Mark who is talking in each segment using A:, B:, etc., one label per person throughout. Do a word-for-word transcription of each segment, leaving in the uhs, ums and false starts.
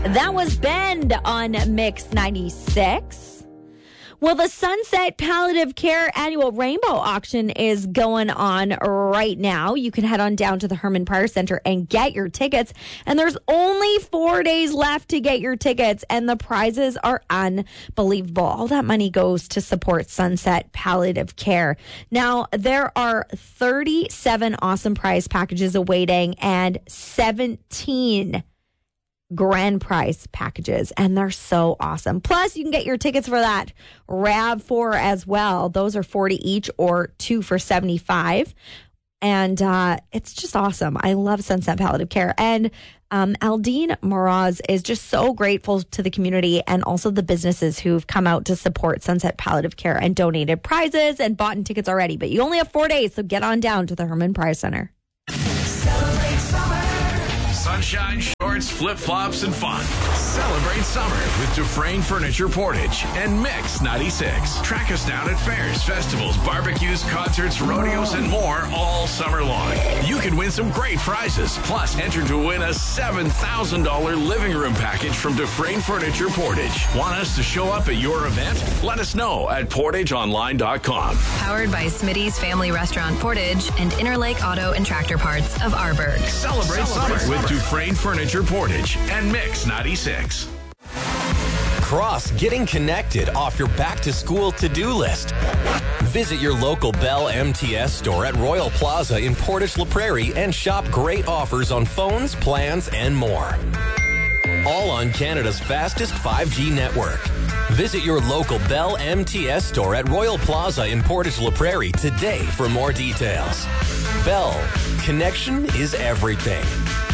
A: That was Bend on Mix ninety-six. Well, the Sunset Palliative Care Annual Rainbow Auction is going on right now. You can head on down to the Herman Pryor Center and get your tickets. And there's only four days left to get your tickets, and the prizes are unbelievable. All that money goes to support Sunset Palliative Care. Now, there are thirty-seven awesome prize packages awaiting and seventeen grand prize packages, and they're so awesome. Plus, you can get your tickets for that RAV four as well. Those are forty each, or two for seventy-five. And uh, it's just awesome. I love Sunset Palliative Care. And um, Aldine Moraz is just so grateful to the community and also the businesses who've come out to support Sunset Palliative Care and donated prizes and bought in tickets already. But you only have four days, so get on down to the Herman Pryor Center.
B: Celebrate summer. Sunshine, shorts, flip-flops, and fun. Celebrate summer with Dufresne Furniture Portage and Mix ninety-six. Track us down at fairs, festivals, barbecues, concerts, rodeos, and more all summer long. You can win some great prizes. Plus, enter to win a seven thousand dollars living room package from Dufresne Furniture Portage. Want us to show up at your event? Let us know at portage online dot com.
C: Powered by Smitty's Family Restaurant Portage and Interlake Auto and Tractor Parts of Arborg.
B: Celebrate, Celebrate summer with Dufresne Furniture Portage and Mix ninety-six.
D: Cross getting connected off your back-to-school to-do list. Visit your local Bell M T S store at Royal Plaza in Portage La Prairie and shop great offers on phones, plans, and more. All on Canada's fastest five G network. Visit your local Bell M T S store at Royal Plaza in Portage La Prairie today for more details. Bell, connection is everything.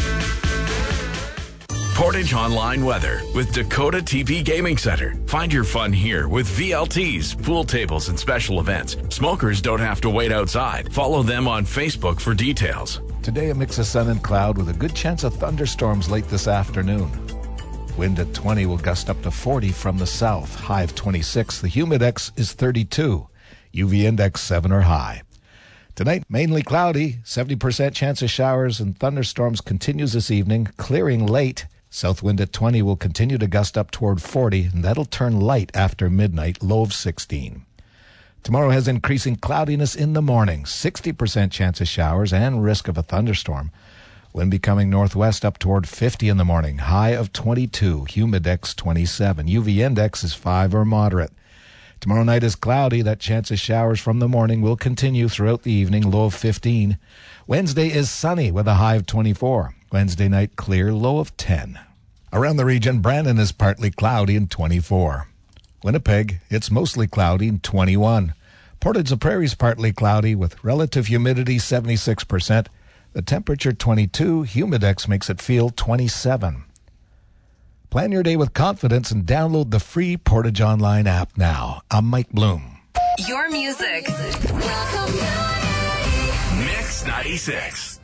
B: Portage Online Weather with Dakota T P Gaming Center. Find your fun here with V L Ts, pool tables, and special events. Smokers don't have to wait outside. Follow them on Facebook for details.
E: Today, a mix of sun and cloud with a good chance of thunderstorms late this afternoon. Wind at twenty will gust up to forty from the south. High of twenty-six. The humidex is thirty-two. U V index seven or high. Tonight, mainly cloudy. seventy percent chance of showers and thunderstorms continues this evening, clearing late. South wind at twenty will continue to gust up toward forty, and that'll turn light after midnight, low of sixteen. Tomorrow has increasing cloudiness in the morning, sixty percent chance of showers and risk of a thunderstorm. Wind becoming northwest up toward fifty in the morning, high of twenty-two, humidex twenty-seven. U V index is five or moderate. Tomorrow night is cloudy. That chance of showers from the morning will continue throughout the evening, low of fifteen. Wednesday is sunny with a high of twenty-four. Wednesday night clear, low of ten. Around the region, Brandon is partly cloudy and twenty-four. Winnipeg, it's mostly cloudy and twenty-one. Portage La Prairie is partly cloudy with relative humidity seventy-six percent. The temperature twenty-two, humidex makes it feel twenty-seven. Plan your day with confidence and download the free Portage Online app now. I'm Mike Bloom.
C: Your music.
B: Mix ninety-six.